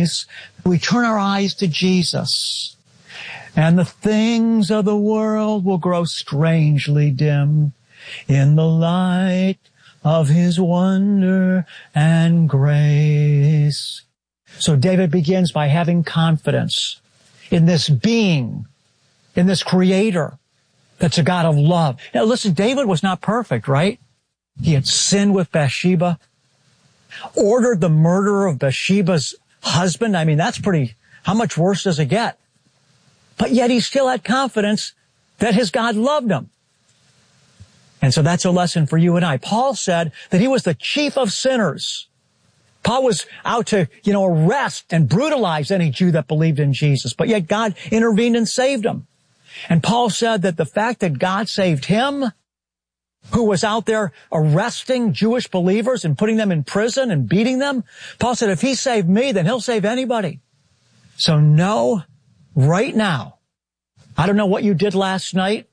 eyes. We turn our eyes to Jesus. And the things of the world will grow strangely dim in the light of His wonder and grace. So David begins by having confidence in this being, in this Creator that's a God of love. Now listen, David was not perfect, right? He had sinned with Bathsheba, ordered the murder of Bathsheba's husband. I mean, how much worse does it get? But yet he still had confidence that his God loved him. And so that's a lesson for you and I. Paul said that he was the chief of sinners. Paul was out to, arrest and brutalize any Jew that believed in Jesus. But yet God intervened and saved him. And Paul said that the fact that God saved him, who was out there arresting Jewish believers and putting them in prison and beating them, Paul said, if He saved me, then He'll save anybody. So know right now, I don't know what you did last night.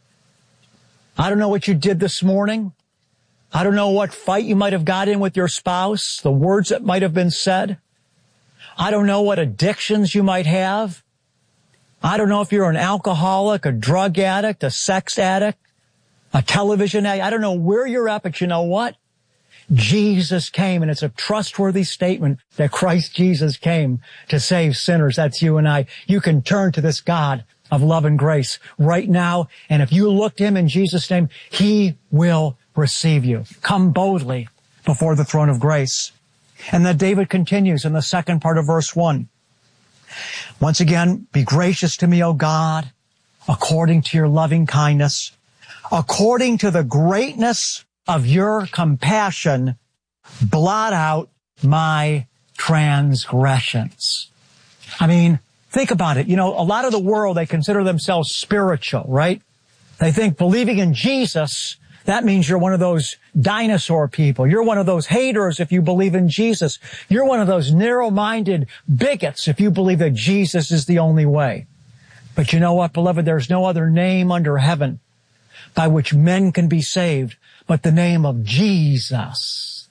I don't know what you did this morning. I don't know what fight you might have got in with your spouse, the words that might have been said. I don't know what addictions you might have. I don't know if you're an alcoholic, a drug addict, a sex addict, a television addict. I don't know where you're at, but you know what? Jesus came, and it's a trustworthy statement that Christ Jesus came to save sinners. That's you and I. You can turn to this God of love and grace right now, and if you look to Him in Jesus' name, He will receive you. Come boldly before the throne of grace. And then David continues in the second part of verse 1. Once again, be gracious to me, O God, according to your loving kindness, according to the greatness of your compassion, blot out my transgressions. I mean, think about it. A lot of the world, they consider themselves spiritual, right? They think believing in Jesus, that means you're one of those dinosaur people. You're one of those haters if you believe in Jesus. You're one of those narrow-minded bigots if you believe that Jesus is the only way. But you know what, beloved? There's no other name under heaven by which men can be saved but the name of Jesus.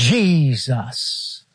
Jesus.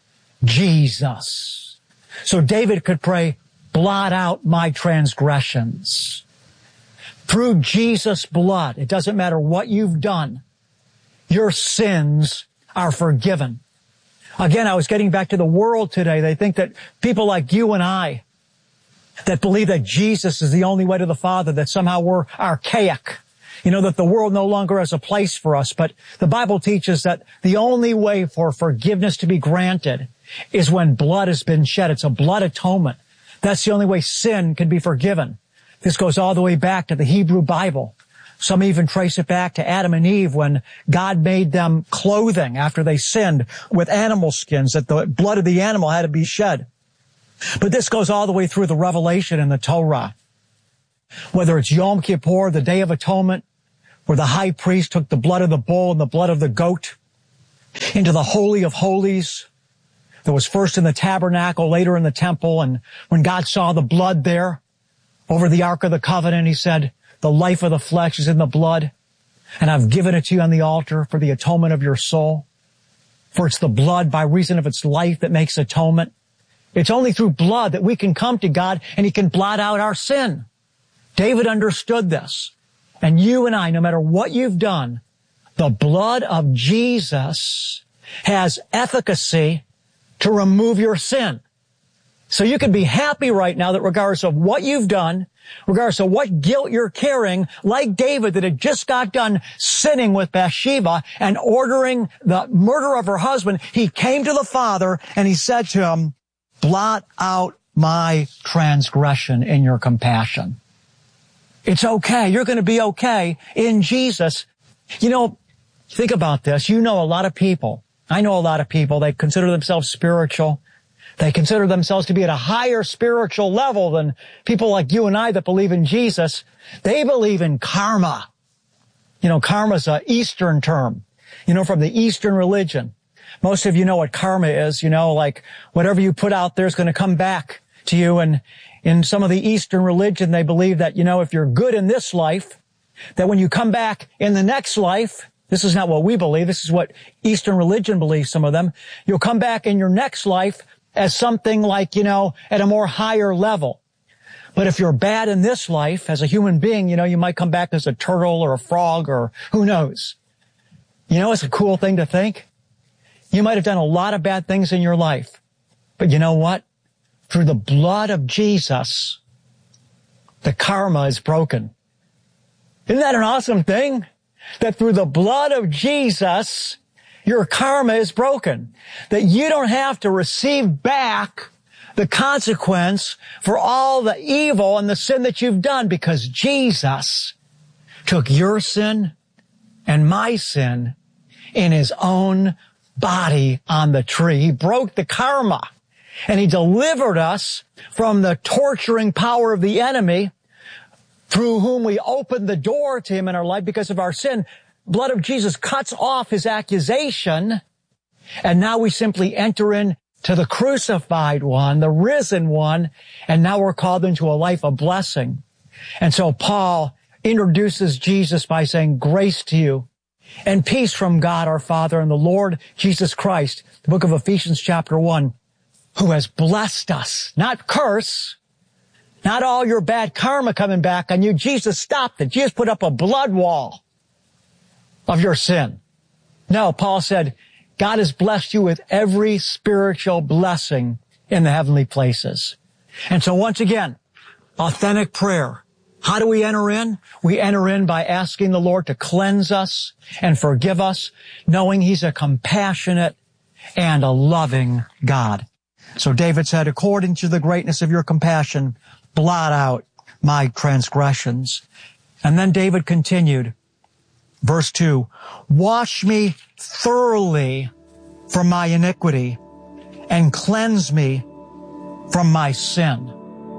Jesus. So David could pray, blot out my transgressions. Through Jesus' blood, it doesn't matter what you've done, your sins are forgiven. Again, I was getting back to the world today. They think that people like you and I that believe that Jesus is the only way to the Father, that somehow we're archaic, that the world no longer has a place for us. But the Bible teaches that the only way for forgiveness to be granted is when blood has been shed. It's a blood atonement. That's the only way sin can be forgiven. This goes all the way back to the Hebrew Bible. Some even trace it back to Adam and Eve when God made them clothing after they sinned with animal skins, that the blood of the animal had to be shed. But this goes all the way through the Revelation and the Torah. Whether it's Yom Kippur, the Day of Atonement, where the high priest took the blood of the bull and the blood of the goat into the Holy of Holies, that was first in the tabernacle, later in the temple, and when God saw the blood there over the Ark of the Covenant, He said, the life of the flesh is in the blood, and I've given it to you on the altar for the atonement of your soul. For it's the blood by reason of its life that makes atonement. It's only through blood that we can come to God and He can blot out our sin. David understood this. And you and I, no matter what you've done, the blood of Jesus has efficacy to remove your sin. So you can be happy right now that regardless of what you've done, regardless of what guilt you're carrying, like David that had just got done sinning with Bathsheba and ordering the murder of her husband, he came to the Father and he said to him, blot out my transgression in your compassion. It's okay. You're going to be okay in Jesus. Think about this. A lot of people. I know a lot of people, they consider themselves spiritual. They consider themselves to be at a higher spiritual level than people like you and I that believe in Jesus. They believe in karma. Karma's an Eastern term, from the Eastern religion. Most of you know what karma is, like whatever you put out there is going to come back to you. And in some of the Eastern religion, they believe that, if you're good in this life, that when you come back in the next life, this is not what we believe. This is what Eastern religion believes, some of them. You'll come back in your next life as something like, at a more higher level. But if you're bad in this life as a human being, you might come back as a turtle or a frog or who knows. It's a cool thing to think. You might have done a lot of bad things in your life. But you know what? Through the blood of Jesus, the karma is broken. Isn't that an awesome thing? That through the blood of Jesus, your karma is broken. That you don't have to receive back the consequence for all the evil and the sin that you've done, because Jesus took your sin and my sin in his own body on the tree. He broke the karma and he delivered us from the torturing power of the enemy, through whom we opened the door to him in our life because of our sin. Blood of Jesus cuts off his accusation, and now we simply enter in to the crucified one, the risen one, and now we're called into a life of blessing. And so Paul introduces Jesus by saying, grace to you and peace from God our Father and the Lord Jesus Christ, the book of Ephesians chapter 1, who has blessed us, not curse, not all your bad karma coming back on you. Jesus stopped it. Jesus put up a blood wall of your sin. No, Paul said, God has blessed you with every spiritual blessing in the heavenly places. And so once again, authentic prayer. How do we enter in? We enter in by asking the Lord to cleanse us and forgive us, knowing he's a compassionate and a loving God. So David said, according to the greatness of your compassion, blot out my transgressions. And then David continued, verse 2, wash me thoroughly from my iniquity and cleanse me from my sin.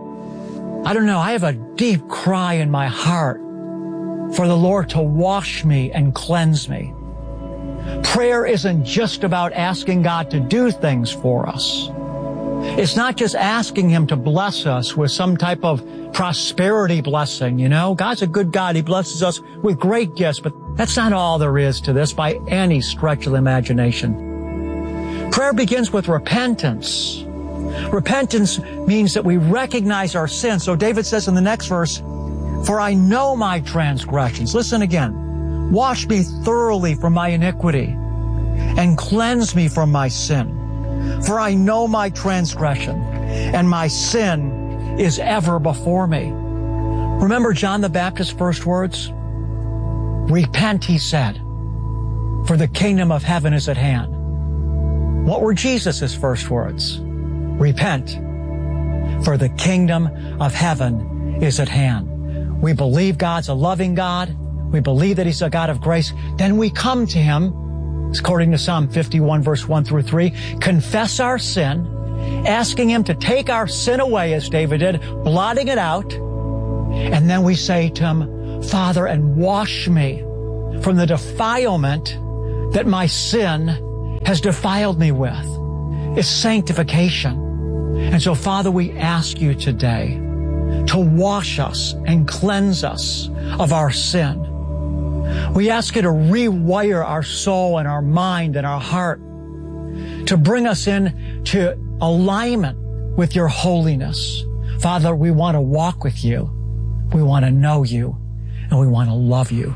I don't know, I have a deep cry in my heart for the Lord to wash me and cleanse me. Prayer isn't just about asking God to do things for us. It's not just asking him to bless us with some type of prosperity blessing, God's a good God. He blesses us with great gifts, but that's not all there is to this by any stretch of the imagination. Prayer begins with repentance. Repentance means that we recognize our sin. So David says in the next verse, for I know my transgressions. Listen again. Wash me thoroughly from my iniquity and cleanse me from my sin. For I know my transgression, and my sin is ever before me. Remember John the Baptist's first words? Repent, he said, for the kingdom of heaven is at hand. What were Jesus' first words? Repent, for the kingdom of heaven is at hand. We believe God's a loving God. We believe that he's a God of grace. Then we come to him, according to Psalm 51, verse 1 through 3, confess our sin, asking him to take our sin away, as David did, blotting it out. And then we say to him, Father, and wash me from the defilement that my sin has defiled me with. It's sanctification. And so, Father, we ask you today to wash us and cleanse us of our sin. We ask you to rewire our soul and our mind and our heart, to bring us in to alignment with your holiness. Father, we want to walk with you. We want to know you, and we want to love you.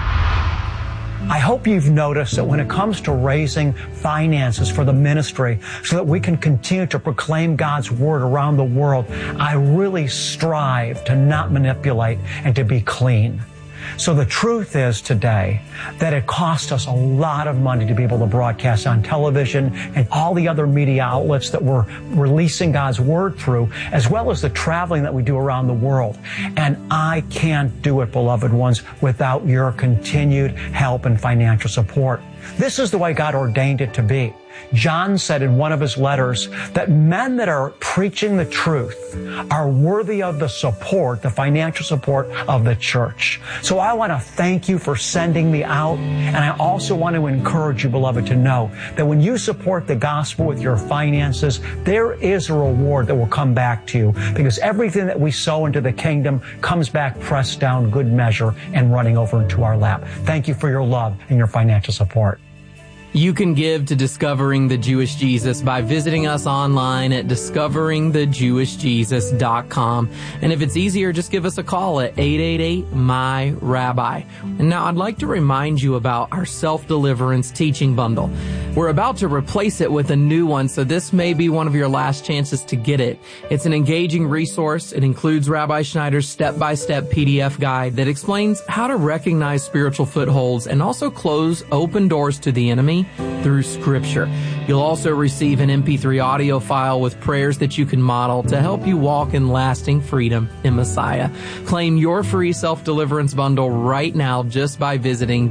I hope you've noticed that when it comes to raising finances for the ministry so that we can continue to proclaim God's word around the world, I really strive to not manipulate and to be clean. So the truth is today that it costs us a lot of money to be able to broadcast on television and all the other media outlets that we're releasing God's word through, as well as the traveling that we do around the world. And I can't do it, beloved ones, without your continued help and financial support. This is the way God ordained it to be. John said in one of his letters that men that are preaching the truth are worthy of the support, the financial support of the church. So I want to thank you for sending me out. And I also want to encourage you, beloved, to know that when you support the gospel with your finances, there is a reward that will come back to you, because everything that we sow into the kingdom comes back pressed down, good measure, and running over into our lap. Thank you for your love and your financial support. You can give to Discovering the Jewish Jesus by visiting us online at discoveringthejewishjesus.com. And if it's easier, just give us a call at 888-MY-RABBI. And now I'd like to remind you about our self-deliverance teaching bundle. We're about to replace it with a new one, so this may be one of your last chances to get it. It's an engaging resource. It includes Rabbi Schneider's step-by-step PDF guide that explains how to recognize spiritual footholds and also close open doors to the enemy through Scripture. You'll also receive an MP3 audio file with prayers that you can model to help you walk in lasting freedom in Messiah. Claim your free self-deliverance bundle right now just by visiting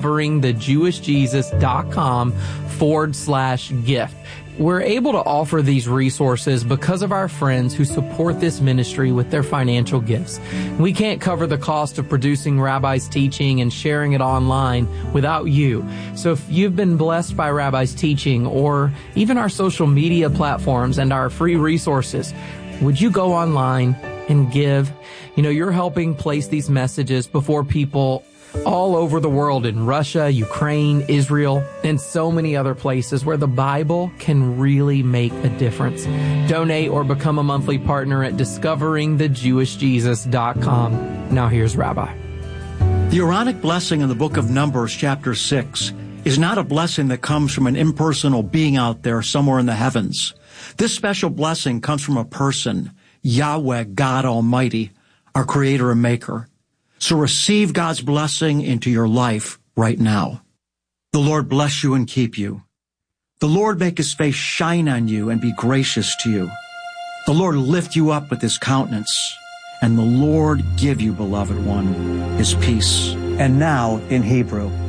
discoveringthejewishjesus.com/gift. We're able to offer these resources because of our friends who support this ministry with their financial gifts. We can't cover the cost of producing Rabbi's teaching and sharing it online without you. So if you've been blessed by Rabbi's teaching or even our social media platforms and our free resources, would you go online and give? You know, you're helping place these messages before people all over the world, in Russia, Ukraine, Israel, and so many other places where the Bible can really make a difference. Donate or become a monthly partner at discoveringthejewishjesus.com. Now here's Rabbi. The Aaronic blessing in the book of Numbers, chapter 6, is not a blessing that comes from an impersonal being out there somewhere in the heavens. This special blessing comes from a person, Yahweh, God Almighty, our Creator and Maker. So receive God's blessing into your life right now. The Lord bless you and keep you. The Lord make his face shine on you and be gracious to you. The Lord lift you up with his countenance, and the Lord give you, beloved one, his peace. And now in Hebrew.